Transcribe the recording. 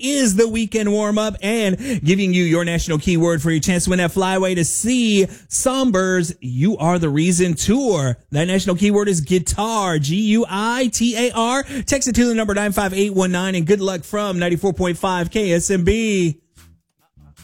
is the weekend warm up and giving you your national keyword for your chance to win that flyaway to see Sombers You Are the Reason tour. That national keyword is guitar, Guitar. Text it to the number 95819 and good luck from 94.5 KSMB.